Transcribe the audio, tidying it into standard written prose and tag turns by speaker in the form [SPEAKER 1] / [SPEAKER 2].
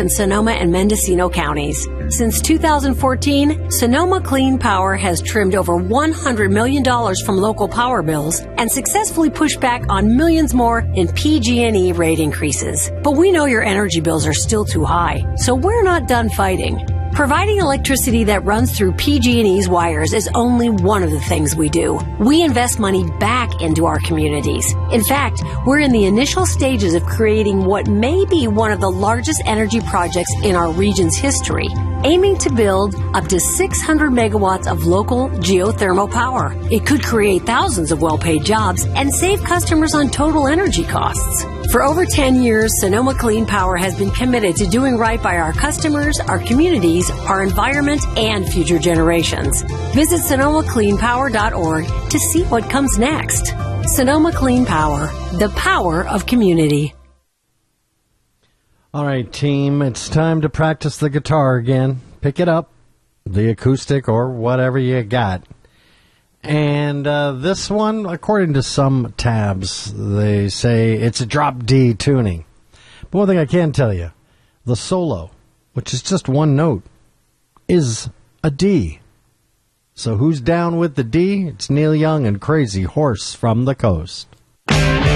[SPEAKER 1] in Sonoma and Mendocino counties. Since 2014, Sonoma Clean Power has trimmed over $100 million from local power bills and successfully pushed back on millions more in PG&E rate increases. But we know your energy bills are still too high, so we're not done fighting. Providing electricity that runs through PG&E's wires is only one of the things we do. We invest money back into our communities. In fact, we're in the initial stages of creating what may be one of the largest energy projects in our region's history, aiming to build up to 600 megawatts of local geothermal power. It could create thousands of well-paid jobs and save customers on total energy costs. For over 10 years, Sonoma Clean Power has been committed to doing right by our customers, our communities, our environment, and future generations. Visit SonomaCleanPower.org to see what comes next. Sonoma Clean Power, the power of community.
[SPEAKER 2] All right, team, it's time to practice the guitar again. Pick it up, the acoustic or whatever you got. And this one, according to some tabs, they say it's a drop D tuning. But one thing I can tell you, the solo, which is just one note, is a D. So who's down with the D? It's Neil Young and Crazy Horse from the Coast.